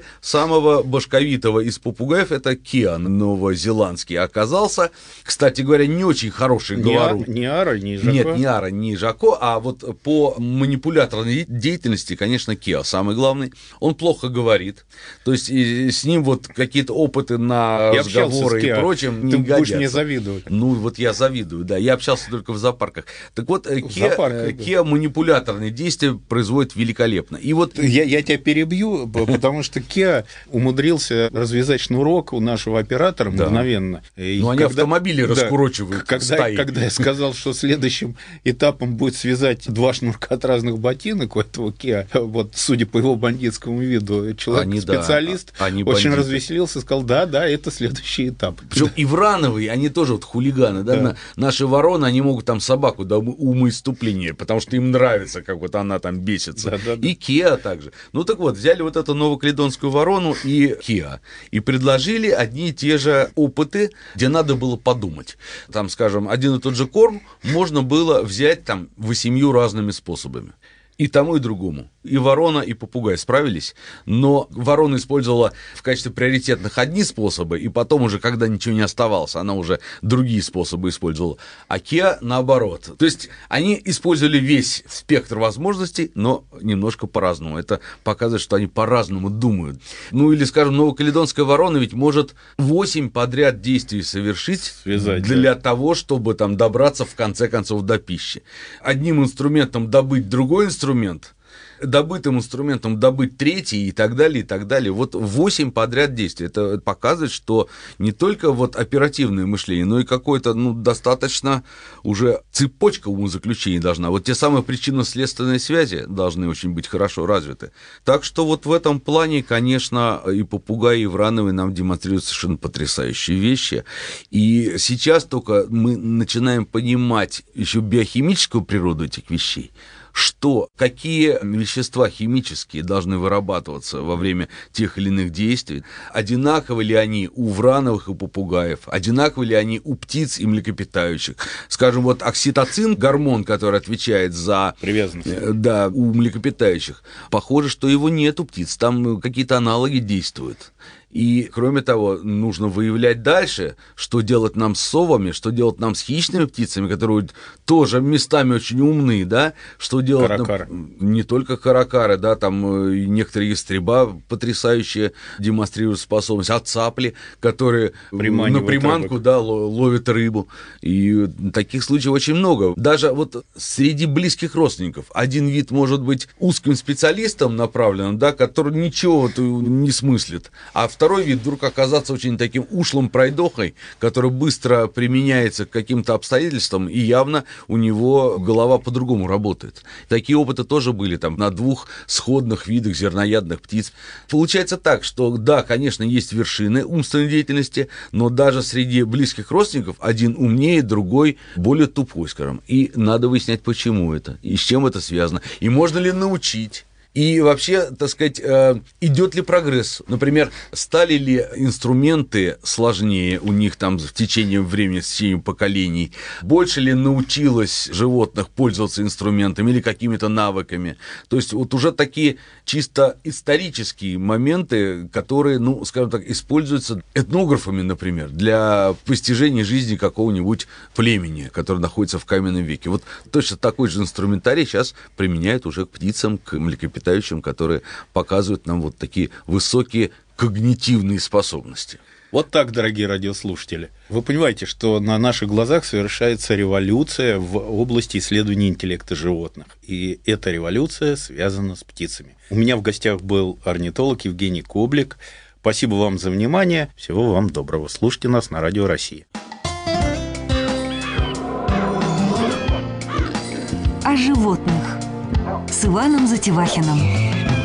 Самого башковитого из попугаев это Кеа новозеландский оказался. Кстати говоря, не очень хороший говорун. Не Ара, не Жако. Нет, не Ара, не Жако, а вот по манипуляторной деятельности, конечно, Кеа самый главный. Он плохо говорит, то есть с ним вот какие-то опыты на разговоры и прочем не годятся. Ты будешь мне завидовать. Ну, вот я завидую, да. Я общался только в зоопарках. Так вот, Кеа манипуляторные действия производит великолепно. И вот... Я тебя перебью, потому что Кеа умудрился развязать шнурок у нашего оператора мгновенно. Ну, они автомобили раскурочивают. Когда я сказал, что следующим этапом будет связать 2 шнурка от разных ботинок у этого Кеа, вот, судя по его бандитскому виду, человек-специалист очень развеселился, сказал, да, это следующий этап. Причем и врановые, они тоже вот хулиганы, да? Наши вороны, они могут там собаку до умоиступления, потому что им нравится, как вот она там бесится. И Кеа также. Ну так вот, взяли вот эту новокаледонскую ворону и Кеа, и предложили одни и те же опыты, где надо было подумать. Там, скажем, один и тот же корм можно было взять там 8 разными способами. И тому, и другому. И ворона, и попугай справились, но ворона использовала в качестве приоритетных одни способы, и потом уже, когда ничего не оставалось, она уже другие способы использовала. А Кеа наоборот. То есть они использовали весь спектр возможностей, но немножко по-разному. Это показывает, что они по-разному думают. Ну или, скажем, новокаледонская ворона ведь может 8 подряд действий совершить для того, чтобы там добраться в конце концов до пищи. Одним инструментом добыть другой инструмент, добытым инструментом добыть третий и так далее, и так далее. Вот 8 подряд действий. Это показывает, что не только вот оперативное мышление, но и какое-то, достаточно уже цепочка умозаключений должна. Вот те самые причинно-следственные связи должны очень быть хорошо развиты. Так что вот в этом плане, конечно, и попугаи, и врановые нам демонстрируют совершенно потрясающие вещи. И сейчас только мы начинаем понимать еще биохимическую природу этих вещей, что какие вещества химические должны вырабатываться во время тех или иных действий, одинаковы ли они у врановых и попугаев, одинаковы ли они у птиц и млекопитающих. Скажем, вот окситоцин, гормон, который отвечает за привязанность, у млекопитающих, похоже, что его нет у птиц, там какие-то аналоги действуют. И, кроме того, нужно выявлять дальше, что делать нам с совами, что делать нам с хищными птицами, которые тоже местами очень умны, да, что делать не только каракары, да, там некоторые ястреба потрясающие демонстрируют способность, а цапли, которые на приманку ловят рыбу. И таких случаев очень много. Даже вот среди близких родственников один вид может быть узким специалистом направленным, да, который ничего не смыслит, а второй вид вдруг оказаться очень таким ушлым пройдохой, который быстро применяется к каким-то обстоятельствам, и явно у него голова по-другому работает. Такие опыты тоже были там на 2 сходных видах зерноядных птиц. Получается так, что да, конечно, есть вершины умственной деятельности, но даже среди близких родственников один умнее, другой более тупой, скажем. И надо выяснять, почему это, и с чем это связано, и можно ли научить. И вообще, так сказать, идет ли прогресс? Например, стали ли инструменты сложнее у них там в течение времени, в течение поколений? Больше ли научилось животных пользоваться инструментами или какими-то навыками? То есть вот уже такие чисто исторические моменты, которые, скажем так, используются этнографами, например, для постижения жизни какого-нибудь племени, которое находится в каменном веке. Вот точно такой же инструментарий сейчас применяют уже к птицам, к млекопитающим, которые показывают нам вот такие высокие когнитивные способности. Вот так, дорогие радиослушатели. Вы понимаете, что на наших глазах совершается революция в области исследования интеллекта животных. И эта революция связана с птицами. У меня в гостях был орнитолог Евгений Коблик. Спасибо вам за внимание. Всего вам доброго. Слушайте нас на Радио России. О животных с Иваном Затевахиным.